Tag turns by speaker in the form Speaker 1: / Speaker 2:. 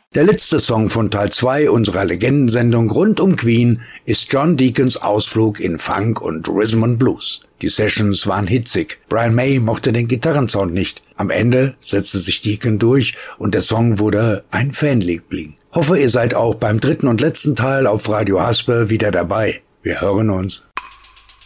Speaker 1: Der letzte Song von Teil 2 unserer Legendensendung rund um Queen ist John Deacons Ausflug in Funk und Rhythm and Blues. Die Sessions waren hitzig. Brian May mochte den Gitarrensound nicht. Am Ende setzte sich Deacon durch und der Song wurde ein Fanliebling. Hoffe, ihr seid auch beim dritten und letzten Teil auf Radio Haspe wieder dabei. Wir hören uns.